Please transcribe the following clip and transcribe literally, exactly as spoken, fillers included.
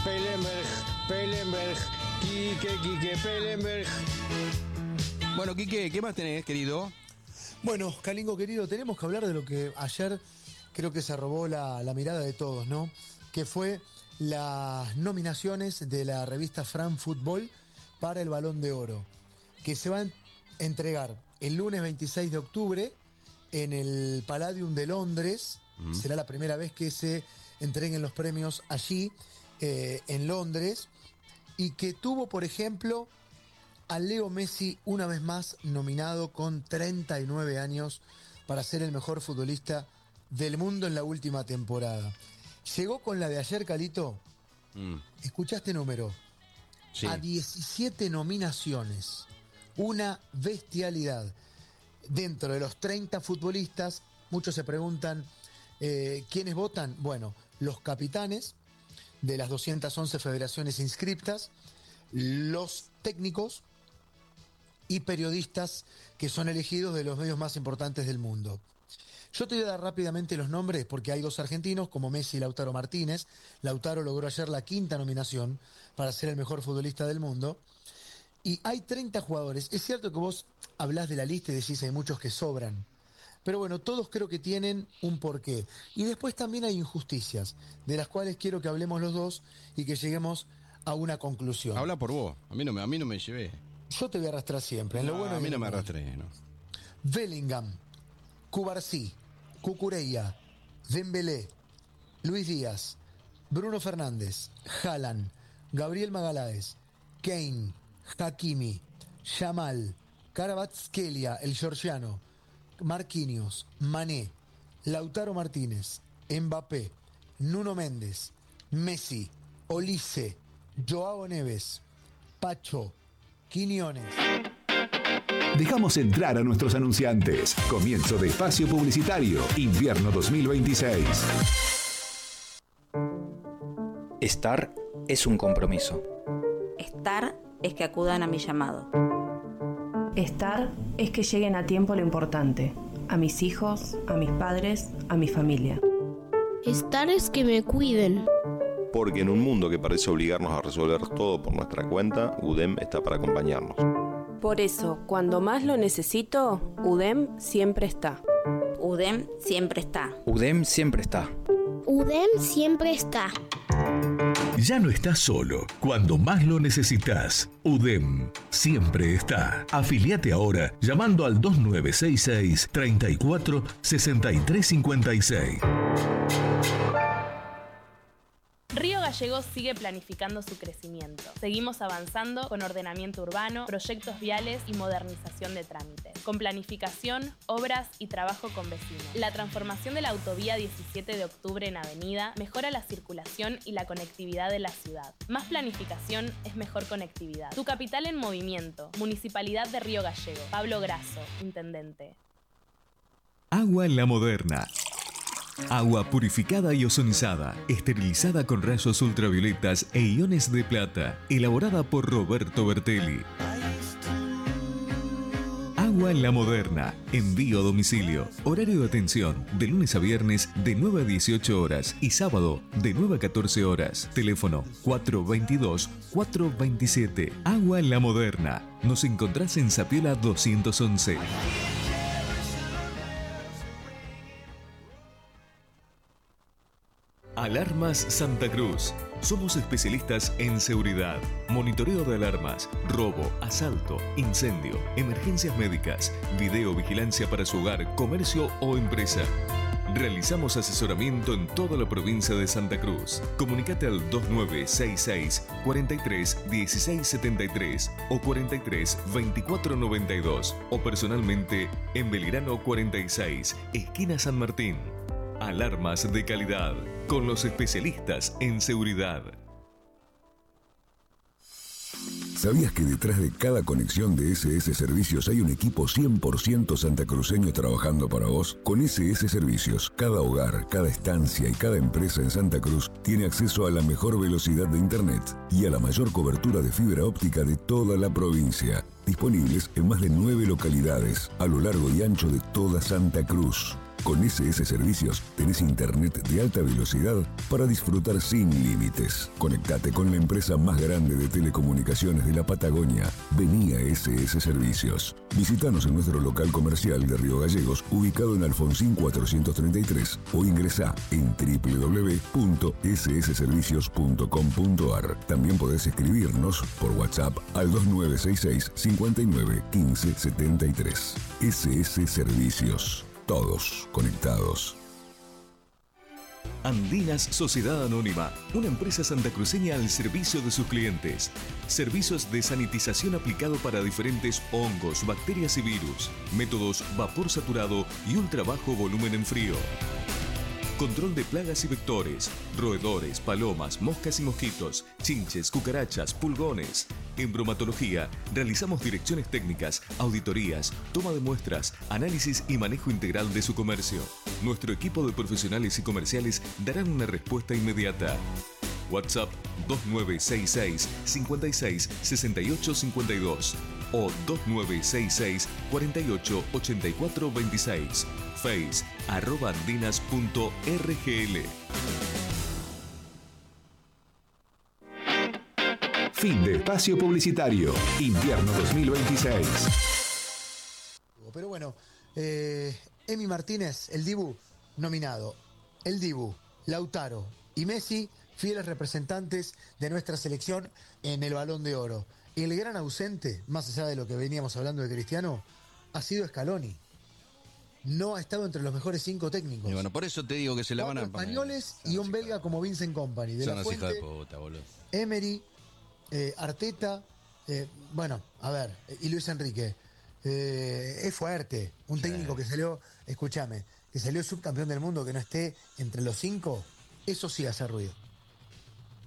Pellenberg, Pellenberg, Quique, Quique, Pellenberg. Bueno, Quique, ¿qué más tenés, querido? Bueno, Calingo querido, tenemos que hablar de lo que ayer creo que se robó la, la mirada de todos, ¿no? Que fue las nominaciones de la revista Fran Fútbol para el Balón de Oro, que se van a entregar el lunes veintiséis de octubre en el Palladium de Londres. Mm. Será la primera vez que se entreguen los premios allí, eh, en Londres, y que tuvo, por ejemplo, a Leo Messi una vez más nominado con treinta y nueve años para ser el mejor futbolista del mundo en la última temporada. Llegó con la de ayer, Calito. Mm. Escuchá este número. Sí. A diecisiete nominaciones. Una bestialidad. Dentro de los treinta futbolistas, muchos se preguntan eh, ¿quiénes votan? Bueno, los capitanes de las doscientas once federaciones inscriptas, los técnicos y periodistas que son elegidos de los medios más importantes del mundo. Yo te voy a dar rápidamente los nombres porque hay dos argentinos como Messi y Lautaro Martínez. Lautaro logró ayer la quinta nominación para ser el mejor futbolista del mundo. Y hay treinta jugadores. Es cierto que vos hablás de la lista y decís hay muchos que sobran. Pero bueno, todos creo que tienen un porqué. Y después también hay injusticias, de las cuales quiero que hablemos los dos y que lleguemos a una conclusión. Habla por vos, a mí no me, a mí no me llevé. Yo te voy a arrastrar siempre. En no, lo bueno a mí no me arrastré, no. Bellingham, Cubarsí, Cucurella, Dembélé, Luis Díaz, Bruno Fernández, Haaland, Gabriel Magalhães, Kane, Hakimi, Yamal, Kvaratskhelia, el georgiano, Marquinhos, Mané, Lautaro Martínez, Mbappé, Nuno Méndez, Messi, Olise, Joao Neves, Pacho, Quiñones. Dejamos entrar a nuestros anunciantes. Comienzo de espacio publicitario, invierno dos mil veintiséis. Estar es un compromiso. Estar es que acudan a mi llamado. Estar es que lleguen a tiempo lo importante, a mis hijos, a mis padres, a mi familia. Estar es que me cuiden. Porque en un mundo que parece obligarnos a resolver todo por nuestra cuenta, UDEM está para acompañarnos. Por eso, cuando más lo necesito, UDEM siempre está. UDEM siempre está. UDEM siempre está. UDEM siempre está. Ya no estás solo. Cuando más lo necesitas, UDEM siempre está. Afiliate ahora llamando al dos nueve seis seis, treinta y cuatro, sesenta y tres cincuenta y seis. Río Gallegos sigue planificando su crecimiento. Seguimos avanzando con ordenamiento urbano, proyectos viales y modernización de trámites. Con planificación, obras y trabajo con vecinos. La transformación de la autovía diecisiete de octubre en avenida mejora la circulación y la conectividad de la ciudad. Más planificación es mejor conectividad. Tu capital en movimiento. Municipalidad de Río Gallegos. Pablo Grasso, intendente. Agua La Moderna. Agua purificada y ozonizada, esterilizada con rayos ultravioletas e iones de plata, elaborada por Roberto Bertelli. Agua La Moderna, envío a domicilio, horario de atención, de lunes a viernes de nueve a dieciocho horas y sábado de nueve a catorce horas. Teléfono cuatro veintidós, cuatro veintisiete. Agua La Moderna, nos encontrás en Zapiola doscientos once. Alarmas Santa Cruz. Somos especialistas en seguridad, monitoreo de alarmas, robo, asalto, incendio, emergencias médicas, videovigilancia para su hogar, comercio o empresa. Realizamos asesoramiento en toda la provincia de Santa Cruz. Comunicate al dos nueve seis seis, cuarenta y tres, dieciséis setenta y tres o cuarenta y tres, veinticuatro noventa y dos o personalmente en Belgrano cuarenta y seis, esquina San Martín. Alarmas de calidad, con los especialistas en seguridad. ¿Sabías que detrás de cada conexión de S S Servicios hay un equipo cien por ciento santacruceño trabajando para vos? Con S S Servicios, cada hogar, cada estancia y cada empresa en Santa Cruz tiene acceso a la mejor velocidad de Internet y a la mayor cobertura de fibra óptica de toda la provincia. Disponibles en más de nueve localidades a lo largo y ancho de toda Santa Cruz. Con S S Servicios tenés internet de alta velocidad para disfrutar sin límites. Conectate con la empresa más grande de telecomunicaciones de la Patagonia. Vení a S S Servicios. Visítanos en nuestro local comercial de Río Gallegos, ubicado en Alfonsín cuatrocientos treinta y tres, o ingresá en doble u doble u doble u punto s s servicios punto com punto a r. También podés escribirnos por WhatsApp al dos nueve seis seis, cinco nueve uno cinco siete tres. S S Servicios. Todos conectados. Andinas Sociedad Anónima, una empresa santacruceña al servicio de sus clientes. Servicios de sanitización aplicado para diferentes hongos, bacterias y virus. Métodos vapor saturado y ultra bajo volumen en frío. Control de plagas y vectores, roedores, palomas, moscas y mosquitos, chinches, cucarachas, pulgones. En bromatología, realizamos direcciones técnicas, auditorías, toma de muestras, análisis y manejo integral de su comercio. Nuestro equipo de profesionales y comerciales darán una respuesta inmediata. WhatsApp dos nueve seis seis, cinco seis, seis ocho cinco dos o dos nueve seis seis, cuatro ocho, ocho cuatro dos seis. Face, arroba andinas punto r g l. Fin de espacio publicitario. Invierno dos mil veintiséis. Pero bueno, eh, Emi Martínez, el Dibu, nominado. El Dibu, Lautaro y Messi, fieles representantes de nuestra selección en el Balón de Oro. Y el gran ausente, más allá de lo que veníamos hablando de Cristiano, ha sido Scaloni. No ha estado entre los mejores cinco técnicos. Y bueno, por eso te digo que se la van a poner. españoles y un belga como Vincent Kompany. De Son la Fuente, hijas de puta, boludo. Emery, eh, Arteta, eh, bueno, a ver, y Luis Enrique. Eh, es fuerte. Un sí. técnico que salió, escúchame, que salió subcampeón del mundo, que no esté entre los cinco, eso sí hace ruido.